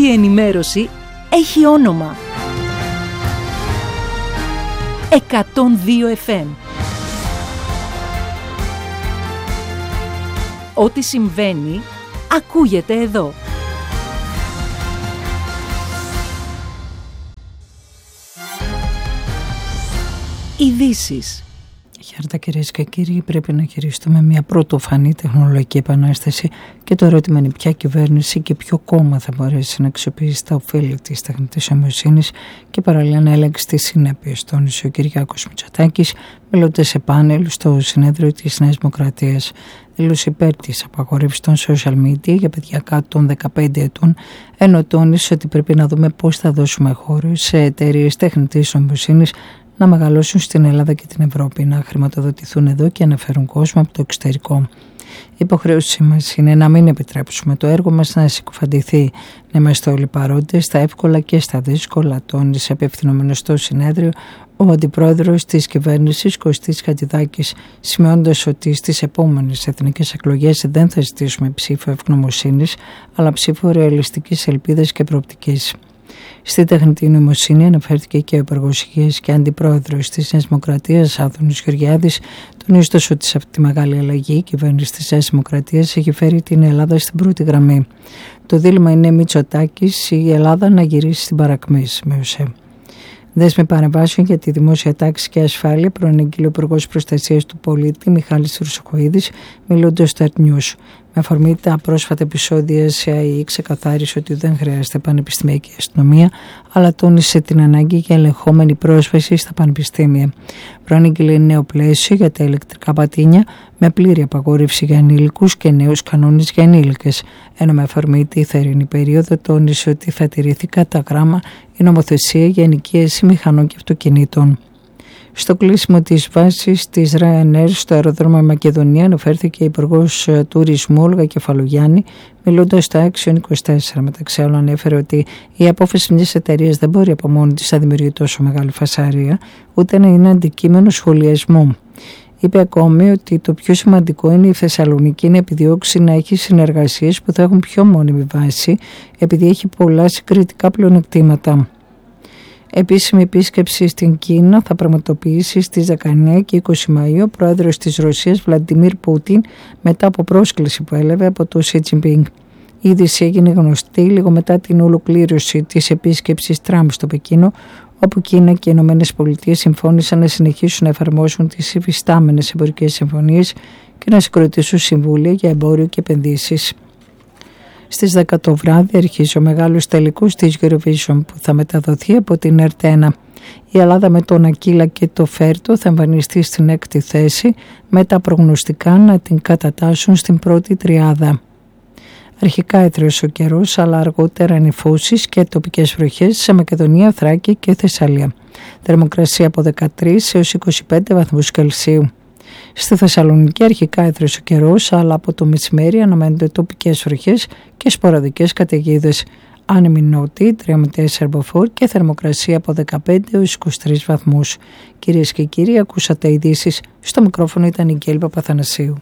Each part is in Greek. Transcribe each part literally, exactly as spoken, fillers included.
Η ενημέρωση έχει όνομα. εκατόν δύο εφ εμ. Ό,τι συμβαίνει, ακούγεται εδώ. Ειδήσεις. Χαίρετε κυρίες και κύριοι, πρέπει να χειριστούμε μια πρωτοφανή τεχνολογική επανάσταση και το ερώτημα είναι ποια κυβέρνηση και ποιο κόμμα θα μπορέσει να αξιοποιήσει τα ωφέλη της τεχνητής νοημοσύνης και παράλληλα να ελέγξει τις συνέπειες, τόνισε ο Κυριάκος Μητσοτάκης, μιλώντας σε πάνελ στο συνέδριο της Νέας Δημοκρατίας. Δήλωσε υπέρ της απαγορεύσης των social media για παιδιά κάτω των δεκαπέντε ετών, ενώ τόνισε ότι πρέπει να δούμε πώς θα δώσουμε χώρο σε εταιρείες τεχνητής νοημοσύνης να μεγαλώσουν στην Ελλάδα και την Ευρώπη, να χρηματοδοτηθούν εδώ και να φέρουν κόσμο από το εξωτερικό. Η υποχρέωσή μας είναι να μην επιτρέψουμε το έργο μας να συκοφαντηθεί, να είμαστε όλοι παρόντες στα εύκολα και στα δύσκολα, τόνισε απευθυνόμενος στο συνέδριο ο αντιπρόεδρος της κυβέρνησης Κωστής Χατζηδάκης, σημειώνοντας ότι στις επόμενες εθνικές εκλογές δεν θα ζητήσουμε ψήφο ευγνωμοσύνης, αλλά ψήφο ρεαλιστικής ελπίδας και προοπτικής. Στη τεχνητή νοημοσύνη αναφέρθηκε και ο Υπουργός Υγείας και Αντιπρόεδρος της Νέας Δημοκρατίας, Άδωνης Γεωργιάδης, τονίζοντας ότι σε αυτή τη μεγάλη αλλαγή η κυβέρνηση της Νέας Δημοκρατίας έχει φέρει την Ελλάδα στην πρώτη γραμμή. Το δίλημμα είναι Μητσοτάκης ή η Ελλάδα να γυρίσει στην παρακμή, σημείωσε. Δέσμη παρεμβάσεων για τη δημόσια τάξη και ασφάλεια προανήγγειλε ο Υπουργός Προστασίας του Πολίτη Μιχάλης Ρουσοκοίδης, μιλώντας στο Art News. Με αφορμή τα πρόσφατα επεισόδια σε ΑΕΗ, ξεκαθάρισε ότι δεν χρειάζεται πανεπιστημιακή αστυνομία, αλλά τόνισε την ανάγκη για ελεγχόμενη πρόσβαση στα πανεπιστήμια. Προανήγγειλε νέο πλαίσιο για τα ηλεκτρικά πατίνια, με πλήρη απαγόρευση για ανήλικους και νέους κανόνες για ενήλικες. Ενώ με αφορμή τη θερινή περίοδο, τόνισε ότι θα τηρηθεί κατά γράμμα η νομοθεσία για ενοικίαση μηχανών και αυτοκινήτων. Στο κλείσιμο της βάσης της Ryanair στο αεροδρόμιο Μακεδονία αναφέρθηκε η Υπουργός Τουρισμού Όλγα Κεφαλογιάννη, μιλώντας στο Action είκοσι τέσσερα. Μεταξύ άλλων ανέφερε ότι η απόφαση μιας εταιρείας δεν μπορεί από μόνη της να δημιουργεί τόσο μεγάλη φασαρία, ούτε να είναι αντικείμενο σχολιασμού. Είπε ακόμη ότι το πιο σημαντικό είναι η Θεσσαλονίκη να επιδιώξει να έχει συνεργασίες που θα έχουν πιο μόνιμη βάση, επειδή έχει πολλά συγκριτικά πλεονεκτήματα. Επίσημη επίσκεψη στην Κίνα θα πραγματοποιήσει στις δεκαεννέα και είκοσι Μαΐου ο πρόεδρος της Ρωσίας Βλαντιμίρ Πούτιν, μετά από πρόσκληση που έλαβε από το Σι Τζινπίνγκ. Η είδηση έγινε γνωστή λίγο μετά την ολοκλήρωση της επίσκεψης Τραμπ στο Πεκίνο, όπου Κίνα και οι Ηνωμένες Πολιτείες συμφώνησαν να συνεχίσουν να εφαρμόσουν τις υφιστάμενες εμπορικές συμφωνίες και να συγκροτήσουν συμβούλια για εμπόριο και επενδύσεις. Στις δέκα το βράδυ αρχίζει ο μεγάλος τελικός της Eurovision που θα μεταδοθεί από την Ερτ ένα. Η Ελλάδα με τον Ακύλα και το Φέρτο θα εμφανιστεί στην έκτη θέση, με τα προγνωστικά να την κατατάσσουν στην πρώτη τριάδα. Αρχικά έθρεωσε ο καιρός, αλλά αργότερα νεφώσεις και τοπικές βροχές σε Μακεδονία, Θράκη και Θεσσαλία. Θερμοκρασία από δεκατρείς έως είκοσι πέντε βαθμούς Κελσίου. Στη Θεσσαλονίκη αρχικά έθρεσε ο καιρός, αλλά από το μεσημέρι αναμένονται τοπικές βροχές και σποραδικές καταιγίδες. Άνεμη νότιη τρία με τέσσερα μποφόρ και θερμοκρασία από δεκαπέντε έως είκοσι τρεις βαθμούς. Κυρίες και κύριοι, ακούσατε ειδήσεις. Στο μικρόφωνο ήταν η Γκέλη Παπαθανασίου.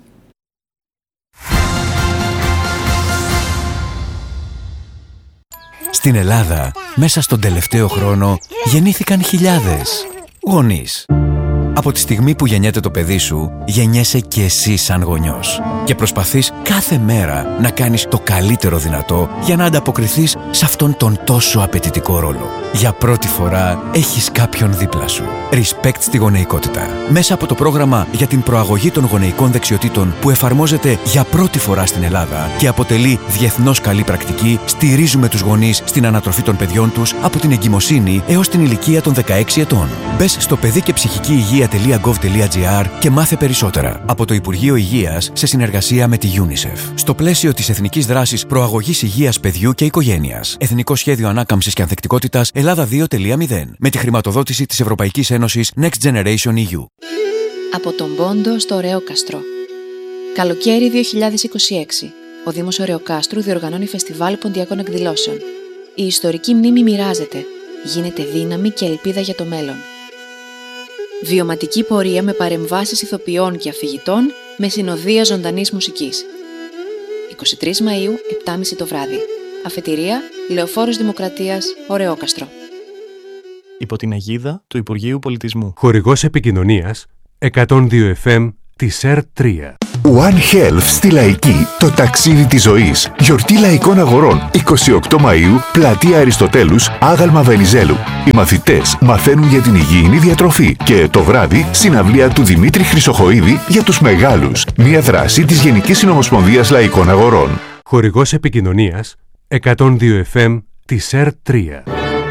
Στην Ελλάδα, μέσα στον τελευταίο χρόνο, γεννήθηκαν χιλιάδες γονείς. Από τη στιγμή που γεννιέται το παιδί σου, γεννιέσαι και εσύ σαν γονιός. Και προσπαθείς κάθε μέρα να κάνεις το καλύτερο δυνατό για να ανταποκριθείς σε αυτόν τον τόσο απαιτητικό ρόλο. Για πρώτη φορά έχεις κάποιον δίπλα σου. Respect στη γονεϊκότητα. Μέσα από το πρόγραμμα για την προαγωγή των γονεϊκών δεξιοτήτων που εφαρμόζεται για πρώτη φορά στην Ελλάδα και αποτελεί διεθνώς καλή πρακτική, στηρίζουμε τους γονείς στην ανατροφή των παιδιών τους από την εγκυμοσύνη έως την ηλικία των δεκαέξι ετών. Μπες στο παιδί και ψυχική υγεία τελεία γκοβ τελεία τζι άρ και μάθε περισσότερα. Από το Υπουργείο Υγείας σε συνεργασία με τη UNICEF. Στο πλαίσιο της Εθνικής Δράσης Προαγωγής Υγείας Παιδιού και Οικογένειας. Εθνικό Σχέδιο Ανάκαμψης και Ανθεκτικότητας Ελλάδα δύο τελεία μηδέν. Με τη χρηματοδότηση της Ευρωπαϊκής Ένωσης Next Generation ι γιου. Από τον Πόντο στο Ωρεόκαστρο. Καλοκαίρι δύο χιλιάδες είκοσι έξι. Ο Δήμος Ωρεοκάστρου διοργανώνει φεστιβάλ ποντιακών εκδηλώσεων. Η ιστορική μνήμη μοιράζεται. Γίνεται δύναμη και ελπίδα για το μέλλον. Βιωματική πορεία με παρεμβάσεις ηθοποιών και αφηγητών με συνοδεία ζωντανής μουσικής. είκοσι τρεις Μαΐου, επτά και μισή το βράδυ. Αφετηρία Λεωφόρος Δημοκρατίας, Ωρεόκαστρο. Υπό την αιγίδα του Υπουργείου Πολιτισμού. Χορηγός επικοινωνίας εκατόν δύο εφ εμ της ΕΡΤ τρία. One Health στη Λαϊκή, το ταξίδι της ζωής. Γιορτή Λαϊκών Αγορών, εικοστή ογδόη Μαΐου, Πλατεία Αριστοτέλους, Άγαλμα Βενιζέλου. Οι μαθητές μαθαίνουν για την υγιεινή διατροφή και το βράδυ συναυλία του Δημήτρη Χρυσοχοΐδη για τους μεγάλους. Μια δράση της Γενικής Συνομοσπονδίας Λαϊκών Αγορών. Χορηγός επικοινωνίας εκατόν δύο εφ εμ της ΕΡΤ τρία.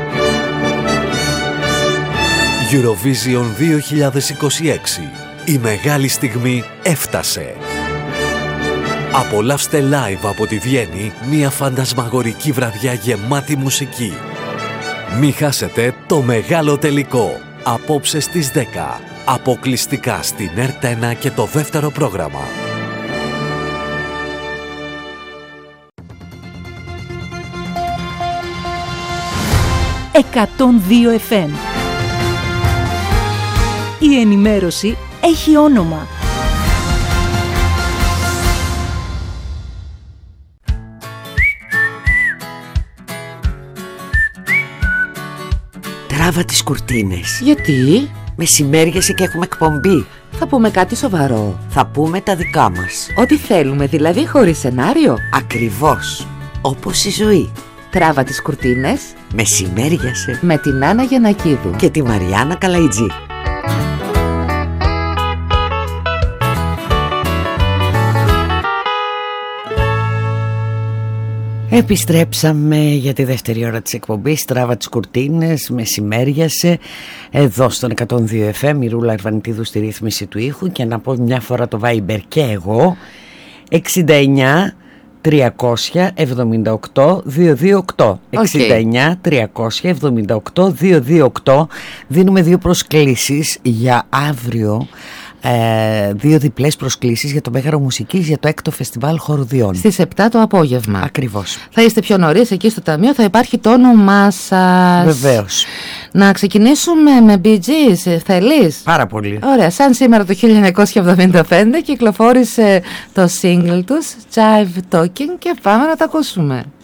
Eurovision δύο χιλιάδες είκοσι έξι. Η μεγάλη στιγμή έφτασε. Απολαύστε live από τη Βιέννη μια φαντασμαγορική βραδιά γεμάτη μουσική. Μη χάσετε το μεγάλο τελικό. Απόψε στις δέκα. Αποκλειστικά στην ΕΡΤ ένα και το δεύτερο πρόγραμμα. εκατόν δύο εφ εμ. Η ενημέρωση έχει όνομα. Τράβα τις κουρτίνες. Γιατί? Μεσημέριασε και έχουμε εκπομπή. Θα πούμε κάτι σοβαρό. Θα πούμε τα δικά μας. Ό,τι θέλουμε, δηλαδή χωρίς σενάριο. Ακριβώς. Όπως η ζωή. Τράβα τις κουρτίνες. Μεσημέριασε. Με την Άννα Γιαννακίδου και τη Μαριάννα Καλαϊτζή. Επιστρέψαμε για τη δεύτερη ώρα της εκπομπής. Τράβα τις κουρτίνες, μεσημέριασε. Εδώ στον εκατόν δύο εφ εμ, η Ρούλα Αρβανιτίδου στη ρύθμιση του ήχου. Και να πω μια φορά το Viber και εγώ. εξήντα εννιά τριακόσια εβδομήντα οκτώ διακόσια είκοσι οκτώ. okay. εξήντα εννιά τριακόσια εβδομήντα οκτώ διακόσια είκοσι οκτώ. Δίνουμε δύο προσκλήσεις για αύριο. Ε, δύο διπλές προσκλήσεις για το Μέγαρο Μουσικής για το έκτο φεστιβάλ χορουδιών στις επτά το απόγευμα. Ακριβώς. Θα είστε πιο νωρίς εκεί στο ταμείο, θα υπάρχει το όνομά σας. Βεβαίως. Να ξεκινήσουμε με Bee Gees, θέλεις? Πάρα πολύ. Ωραία, σαν σήμερα το χίλια εννιακόσια εβδομήντα πέντε κυκλοφόρησε το single τους Jive Talking και πάμε να τα ακούσουμε.